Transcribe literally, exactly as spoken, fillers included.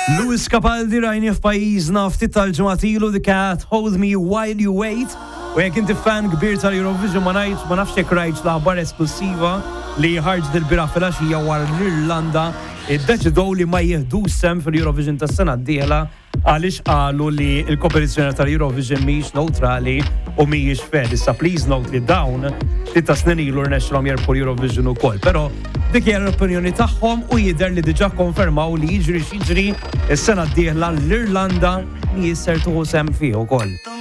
Lewis Capaldi rajni f'pajjiżna ftit tal-ġimgħatilu dik kienet Hold Me While You Wait. U jekk inti fan kbir tal-Eurovision ma ngħidx ma nafx jekk rajtx l-aħbar esklusiva li ħarġet il-bira filgħaxija wara l-Irlanda iddeċidew li ma jieħdux sem fil-Eurovision tas-sena d-dieħla għaliex qalu li l-kompetizzjoni tal-Eurovision mhijiex neutrali u mhijiex fair. Issa please note li dawn tlieta snin ilu rnexxilhom jerbħu l-Eurovision ukoll. Però dik hija l-opinjoni tagħhom u jidher li diġà konfermaw li jiġri x'jiġri s-sena d-dieħla l-Irlanda li jisser tuħu sem fih ukoll.